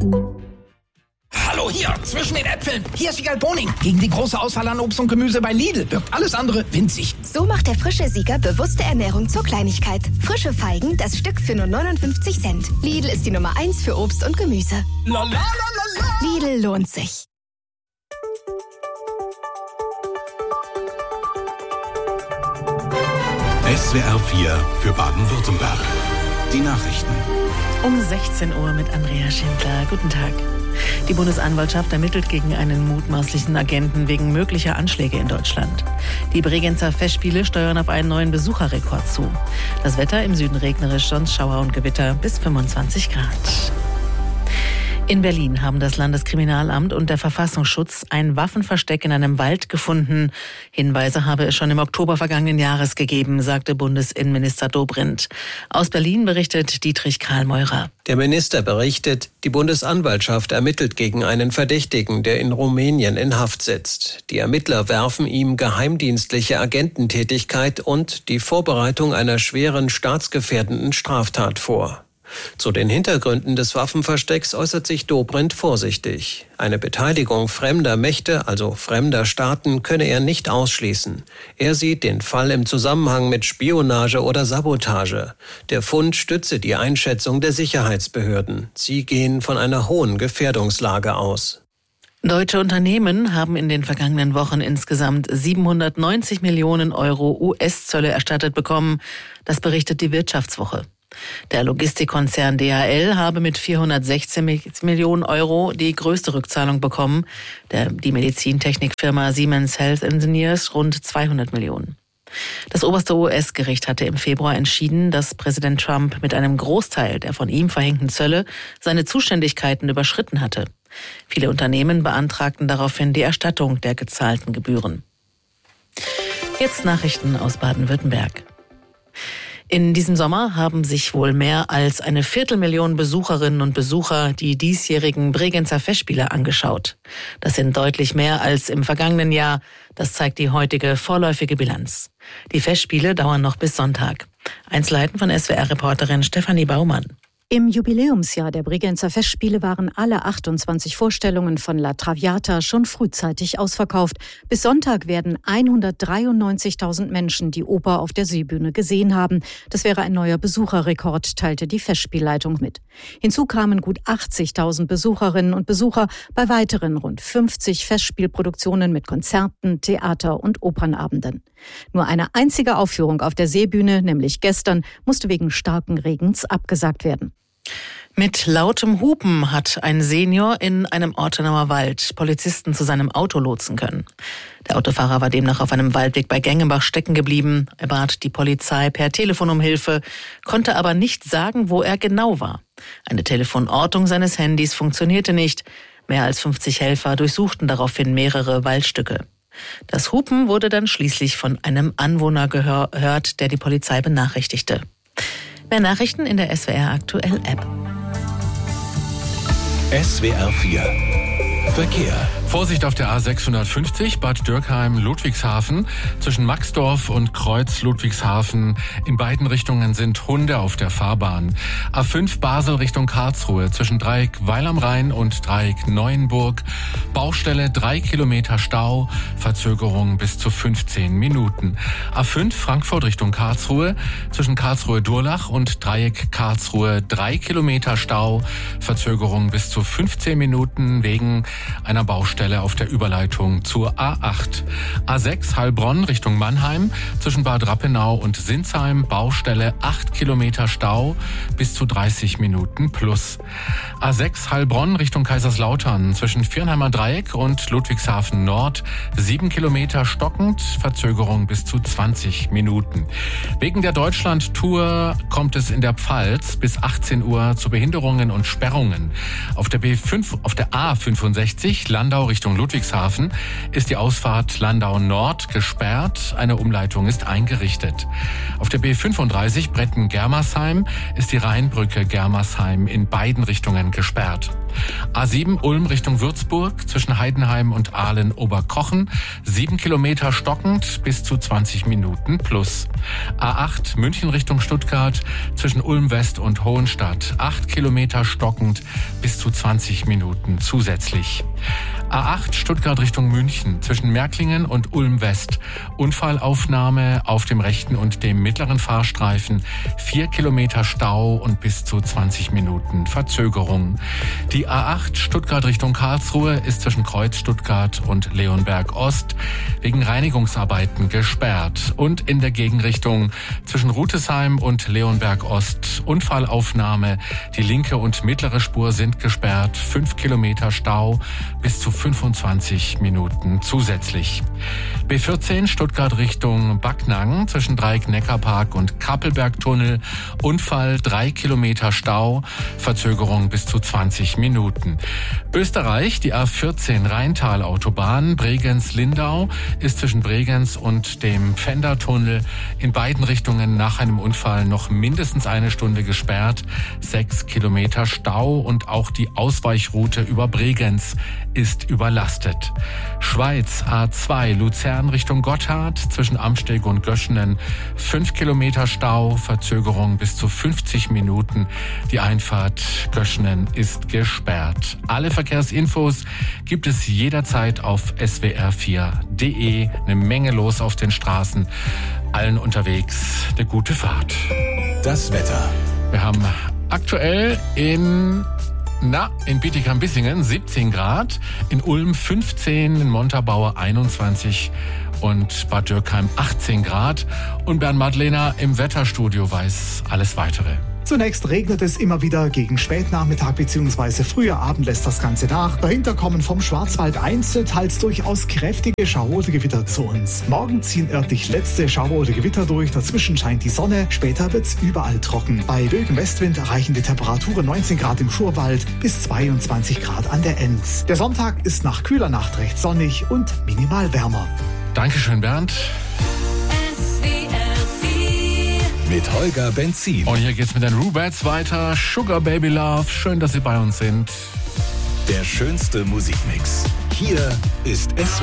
Hallo hier, zwischen den Äpfeln. Hier ist Wiegald Boning. Gegen die große Auswahl an Obst und Gemüse bei Lidl wirkt alles andere winzig. So macht der frische Sieger bewusste Ernährung zur Kleinigkeit. Frische Feigen, das Stück für nur 59 Cent. Lidl ist die Nummer 1 für Obst und Gemüse. La, la, la, la, la. Lidl lohnt sich. SWR 4 für Baden-Württemberg. Die Nachrichten. Um 16 Uhr mit Andrea Schindler. Guten Tag. Die Bundesanwaltschaft ermittelt gegen einen mutmaßlichen Agenten wegen möglicher Anschläge in Deutschland. Die Bregenzer Festspiele steuern auf einen neuen Besucherrekord zu. Das Wetter im Süden regnerisch, sonst Schauer und Gewitter bis 25 Grad. In Berlin haben das Landeskriminalamt und der Verfassungsschutz ein Waffenversteck in einem Wald gefunden. Hinweise habe es schon im Oktober vergangenen Jahres gegeben, sagte Bundesinnenminister Dobrindt. Aus Berlin berichtet Dietrich Karlmeurer. Der Minister berichtet, die Bundesanwaltschaft ermittelt gegen einen Verdächtigen, der in Rumänien in Haft sitzt. Die Ermittler werfen ihm geheimdienstliche Agententätigkeit und die Vorbereitung einer schweren staatsgefährdenden Straftat vor. Zu den Hintergründen des Waffenverstecks äußert sich Dobrindt vorsichtig. Eine Beteiligung fremder Mächte, also fremder Staaten, könne er nicht ausschließen. Er sieht den Fall im Zusammenhang mit Spionage oder Sabotage. Der Fund stütze die Einschätzung der Sicherheitsbehörden. Sie gehen von einer hohen Gefährdungslage aus. Deutsche Unternehmen haben in den vergangenen Wochen insgesamt 790 Millionen Euro US-Zölle erstattet bekommen. Das berichtet die Wirtschaftswoche. Der Logistikkonzern DHL habe mit 416 Millionen Euro die größte Rückzahlung bekommen. Die Medizintechnikfirma Siemens Health Engineers rund 200 Millionen. Das oberste US-Gericht hatte im Februar entschieden, dass Präsident Trump mit einem Großteil der von ihm verhängten Zölle seine Zuständigkeiten überschritten hatte. Viele Unternehmen beantragten daraufhin die Erstattung der gezahlten Gebühren. Jetzt Nachrichten aus Baden-Württemberg. In diesem Sommer haben sich wohl mehr als 250.000 Besucherinnen und Besucher die diesjährigen Bregenzer Festspiele angeschaut. Das sind deutlich mehr als im vergangenen Jahr. Das zeigt die heutige vorläufige Bilanz. Die Festspiele dauern noch bis Sonntag. Einzelheiten von SWR-Reporterin Stefanie Baumann. Im Jubiläumsjahr der Bregenzer Festspiele waren alle 28 Vorstellungen von La Traviata schon frühzeitig ausverkauft. Bis Sonntag werden 193.000 Menschen die Oper auf der Seebühne gesehen haben. Das wäre ein neuer Besucherrekord, teilte die Festspielleitung mit. Hinzu kamen gut 80.000 Besucherinnen und Besucher bei weiteren rund 50 Festspielproduktionen mit Konzerten, Theater- und Opernabenden. Nur eine einzige Aufführung auf der Seebühne, nämlich gestern, musste wegen starken Regens abgesagt werden. Mit lautem Hupen hat ein Senior in einem Ortenauer Wald Polizisten zu seinem Auto lotsen können. Der Autofahrer war demnach auf einem Waldweg bei Gengenbach stecken geblieben. Er bat die Polizei per Telefon um Hilfe, konnte aber nicht sagen, wo er genau war. Eine Telefonortung seines Handys funktionierte nicht. Mehr als 50 Helfer durchsuchten daraufhin mehrere Waldstücke. Das Hupen wurde dann schließlich von einem Anwohner gehört, der die Polizei benachrichtigte. Mehr Nachrichten in der SWR Aktuell App. SWR 4 Verkehr. Vorsicht auf der A650 Bad Dürkheim-Ludwigshafen. Zwischen Maxdorf und Kreuz Ludwigshafen in beiden Richtungen sind Hunde auf der Fahrbahn. A5 Basel Richtung Karlsruhe zwischen Dreieck Weil am Rhein und Dreieck Neuenburg. Baustelle 3 Kilometer Stau, Verzögerung bis zu 15 Minuten. A5 Frankfurt Richtung Karlsruhe zwischen Karlsruhe-Durlach und Dreieck Karlsruhe 3 Kilometer Stau, Verzögerung bis zu 15 Minuten wegen einer Baustelle auf der Überleitung zur A8. A6 Heilbronn Richtung Mannheim zwischen Bad Rappenau und Sinsheim, Baustelle 8 Kilometer Stau bis zu 30 Minuten plus. A6 Heilbronn Richtung Kaiserslautern zwischen Viernheimer Dreieck und Ludwigshafen Nord 7 Kilometer stockend, Verzögerung bis zu 20 Minuten. Wegen der Deutschland-Tour kommt es in der Pfalz bis 18 Uhr zu Behinderungen und Sperrungen. Auf der A65 Landau Richtung Ludwigshafen ist die Ausfahrt Landau Nord gesperrt. Eine Umleitung ist eingerichtet. Auf der B35 Bretten-Germersheim ist die Rheinbrücke Germersheim in beiden Richtungen gesperrt. A7 Ulm Richtung Würzburg zwischen Heidenheim und Aalen-Oberkochen 7 Kilometer stockend bis zu 20 Minuten plus. A8 München Richtung Stuttgart zwischen Ulm West und Hohenstadt 8 Kilometer stockend bis zu 20 Minuten zusätzlich. A8 Stuttgart Richtung München zwischen Märklingen und Ulm West. Unfallaufnahme auf dem rechten und dem mittleren Fahrstreifen. 4 Kilometer Stau und bis zu 20 Minuten Verzögerung. Die A8 Stuttgart Richtung Karlsruhe ist zwischen Kreuz Stuttgart und Leonberg Ost wegen Reinigungsarbeiten gesperrt. Und in der Gegenrichtung zwischen Rutesheim und Leonberg Ost Unfallaufnahme. Die linke und mittlere Spur sind gesperrt. 5 Kilometer Stau bis zu 25 Minuten zusätzlich. B14 Stuttgart Richtung Backnang zwischen Dreieck-Neckarpark und Kappelbergtunnel. Unfall 3 Kilometer Stau, Verzögerung bis zu 20 Minuten. Österreich, die A14 Rheintal-Autobahn Bregenz-Lindau ist zwischen Bregenz und dem Pfändertunnel in beiden Richtungen nach einem Unfall noch mindestens eine Stunde gesperrt. 6 Kilometer Stau und auch die Ausweichroute über Bregenz ist überlastet. Schweiz A2 Luzern Richtung Gotthard zwischen Amsteg und Göschenen 5 Kilometer Stau, Verzögerung bis zu 50 Minuten. Die Einfahrt Göschenen ist gesperrt. Alle Verkehrsinfos gibt es jederzeit auf swr4.de. Eine Menge los auf den Straßen. Allen unterwegs eine gute Fahrt. Das Wetter. Wir haben aktuell in Bietigheim-Bissingen 17 Grad, in Ulm 15, in Montabaur 21 und Bad Dürkheim 18 Grad. Und Bernd Madlener im Wetterstudio weiß alles Weitere. Zunächst regnet es immer wieder, gegen Spätnachmittag bzw. früher Abend lässt das Ganze nach. Dahinter kommen vom Schwarzwald einzeln teils durchaus kräftige Schauer oder Gewitter zu uns. Morgen ziehen örtlich letzte Schauer oder Gewitter durch, dazwischen scheint die Sonne, später wird's überall trocken. Bei Bögen Westwind erreichen die Temperaturen 19 Grad im Schurwald bis 22 Grad an der Enz. Der Sonntag ist nach kühler Nacht recht sonnig und minimal wärmer. Dankeschön, Bernd. Mit Holger Benzin. Und hier geht's mit den Rubettes weiter. Sugar Baby Love. Schön, dass Sie bei uns sind. Der schönste Musikmix. Hier ist SWR.